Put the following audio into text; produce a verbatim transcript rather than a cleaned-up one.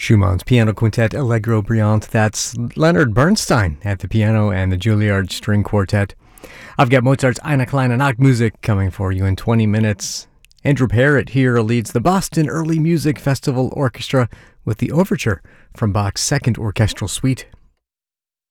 Schumann's Piano Quintet Allegro Brillante. That's Leonard Bernstein at the piano and the Juilliard String Quartet. I've got Mozart's Eine kleine Nachtmusik coming for you in twenty minutes. Andrew Parrott here leads the Boston Early Music Festival Orchestra with the overture from Bach's Second Orchestral Suite.